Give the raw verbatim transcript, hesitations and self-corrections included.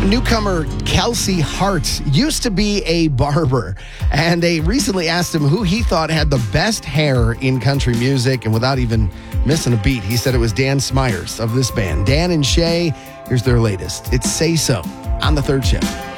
newcomer Kelsey Hart used to be a barber, and they recently asked him who he thought had the best hair in country music, and without even missing a beat, he said it was Dan Smyers of this band. Dan and Shay, here's their latest. It's Say So on The Third Shift.